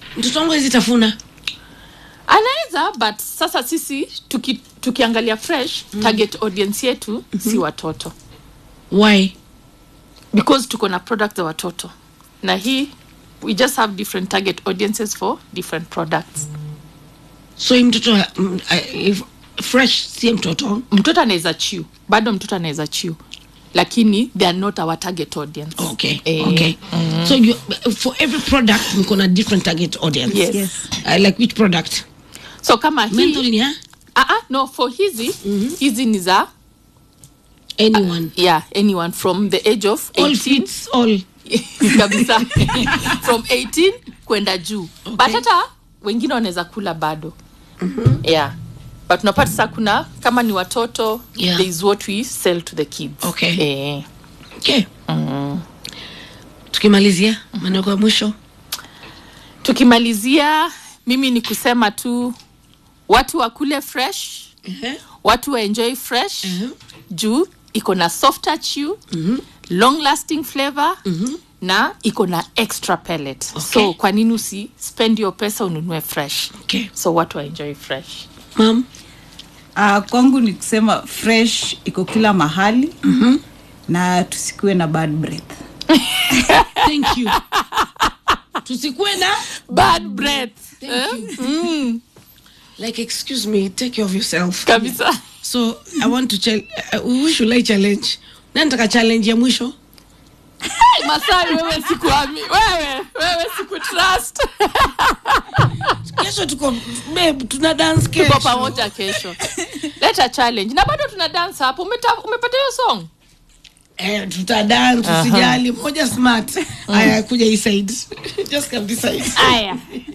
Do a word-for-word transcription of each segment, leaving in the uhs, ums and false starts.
Mtoto wangu hizitafuna. Anaweza, but sasa sisi tuki, tukiangalia fresh mm. target audience yetu mm-hmm. si watoto. Why? Because tuko na product za watoto. Na hii we just have different target audiences for different products. So mtoto um, if fresh si mtoto, mtoto anaweza chew. Bado mtoto anaweza chew. Lakini they are not our target audience. Okay. Eh, okay. Mm-hmm. So you for every product mko na different target audience. Yes. yes. Uh, like which product? So kama hii mental yeah? Ah uh, uh, no, for hizi mm-hmm. hizi ni za anyone. Uh, yeah, anyone from the age of all eighteen fits all. Kabisa. From eighteen kwenda juu. Okay. But hata wengine wanaweza kula bado. Mhm. Yeah. But tunapata sasa kuna kama ni watoto yeah. there is what we sell to the kids. Okay. Eh. Okay. Mhm. Tukimalizia maneno kwa mwisho. Tukimalizia mimi ni kusema tu watu wakule fresh. Uh-huh. Watu wa enjoy fresh. Uh-huh. Juu iko na softer chew. Mhm. Long lasting flavor. Mhm. Na iko na extra pellet. Okay. So kwa nini usi spend your pesa ununue fresh? Okay. So watu wa enjoy fresh. Mom, uh, kwangu ni kusema fresh iko kila mahali. Mhm. Na tusikue na bad breath. Thank you. Tusikue na bad breath. Thank eh? you. Mm. Like excuse me, take care of yourself. Kabisa. So I want to challenge uh, we should like challenge. Na nataka challenge ya mwisho. Hey, Masai wewe sikuami. Wewe, wewe siku trust. Kesho tuko babe tuna dance kesho. Tuko pamoja kesho. Let a challenge. Na bado tuna dance hapo. Umepata hiyo song? Eh, tuta dance uh-huh. Usijali moja smart. Mm. Aya kuja hii side. Just come this side. Aya.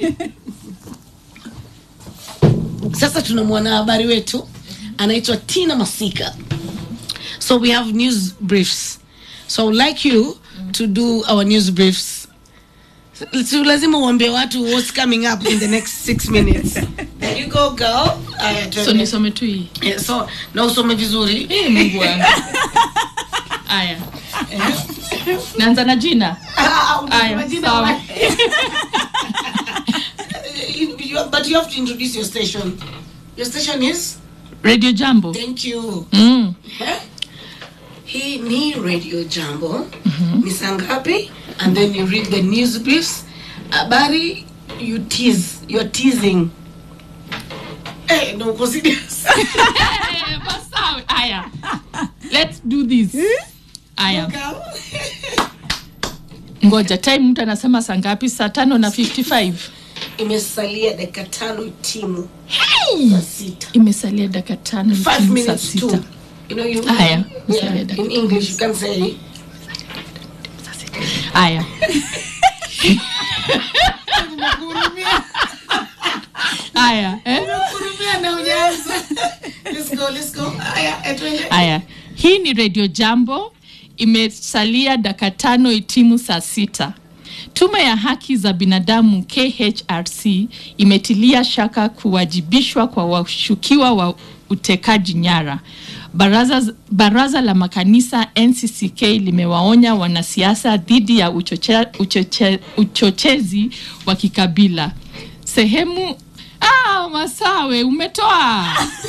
Sasa tuna mwanahabari wetu anaitwa Tina Masika. So we have news briefs. So I would like you to do our news briefs. So lazima uambie watu what's coming up in the next six minutes. There you go girl. Aya, so nisome tu hii. Yeah, so na usome vizuri. Eh, Mungu wangu. Aya. Naanza na jina. Aya, sawa. But you have to introduce your station. Your station is Radio Jambo. Thank you. Mm. Huh? Hii ni Radio Jambo. Mm-hmm. Ni saa ngapi? And then you read the news briefs. Habari you tease. You're teasing. Eh, no uko serious. Eh, basa. Aya. Let's do this. Aya. Ngoja, time mtu anasema saa ngapi? Saa tano na fifty-five. Imesalia dakika tano timu. Hey! Saa sita. Imesalia dakika tano timu saa sita. You know you. Aya. Yeah, in English you can say. Aya. Aya. Eh? Kurumia na ujaanza. Let's go, let's go. Aya, etwende. Aya. Hii ni Radio Jambo. Imesalia dakika tano itimu saa sita. Tume ya haki za binadamu K H R C imetilia shaka kuwajibishwa kwa washukiwa wa utekaji nyara. Baraza, baraza la makanisa N C C K limewaonya wanasiasa dhidi ya uchoche, uchoche, uchochezi wa kikabila. Sehemu ah Masawe umetoa.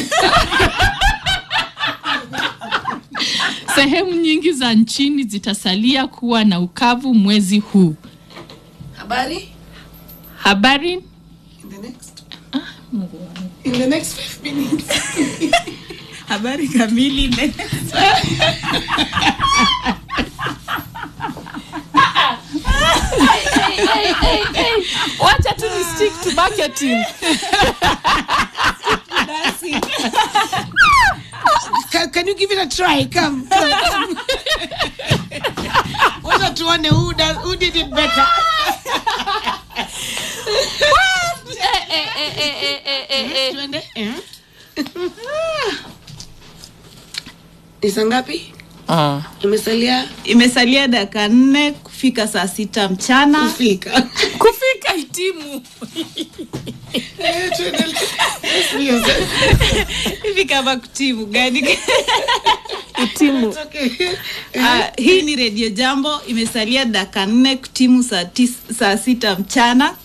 Sehemu nyingi za nchini zitasalia kuwa na ukavu mwezi huu. Habari? Habari? In the next. Ah, Mungu wangu. In the next five minutes. Habari kamili ne. Hey, hey, hey, hey. Wacha tu ni stick to marketing. Can, can you give it a try? Come. come. Wacha tuone who does, who did it better. Eh eh eh eh eh eh. Tuende. Eh. Ni ngapi? Ah. Imesalia Imesalia dakika nne kufika saa sita mchana. Kufika. Kufika hitimu. Eh, tuende. Hivi kama kutimu gani? Hitimu. Okay. Uh, hii ni Radio Jambo, imesalia dakika nne kutimu saa, tis, saa sita mchana.